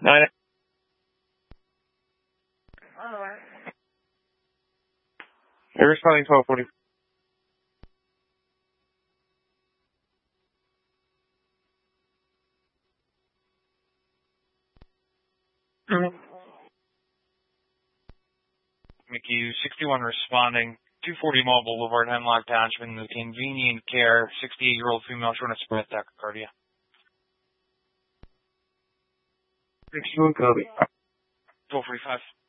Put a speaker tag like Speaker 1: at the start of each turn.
Speaker 1: 9. You're responding 1240.
Speaker 2: McHugh, 61 responding, 240 Mall Boulevard, Hemlock Township, in the convenient care, 68-year-old female showing a spread tachycardia.
Speaker 1: 61 copy.
Speaker 2: 1245.